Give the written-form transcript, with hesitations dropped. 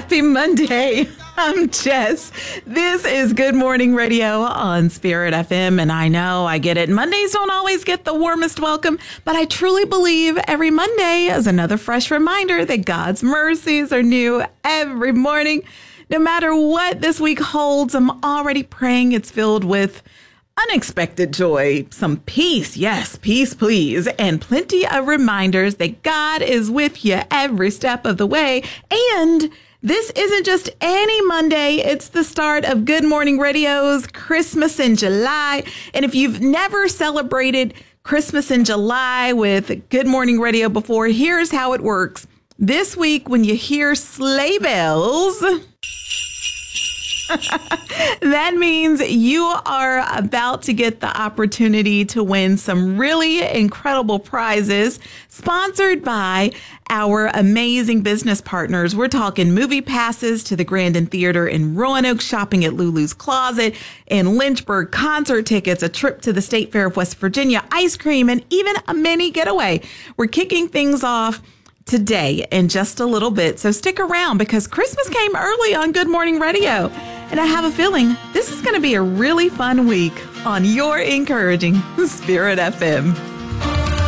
Happy Monday. I'm Jess. This is Good Morning Radio on Spirit FM. And I know I get it. Mondays don't always get the warmest welcome, but I truly believe every Monday is another fresh reminder that God's mercies are new every morning. No matter what this week holds, I'm already praying it's filled with unexpected joy, some peace, yes, peace, please, and plenty of reminders that God is with you every step of the way. And this isn't just any Monday. It's the start of Good Morning Radio's Christmas in July. And if you've never celebrated Christmas in July with Good Morning Radio before, here's how it works. This week, when you hear sleigh bells, that means you are about to get the opportunity to win some really incredible prizes sponsored by our amazing business partners. We're talking movie passes to the Grandin Theater in Roanoke, shopping at Lulu's Closet in Lynchburg, concert tickets, a trip to the State Fair of West Virginia, ice cream, and even a mini getaway. We're kicking things off today in just a little bit, so stick around because Christmas came early on Good Morning Radio. And I have a feeling this is going to be a really fun week on your encouraging Spirit FM.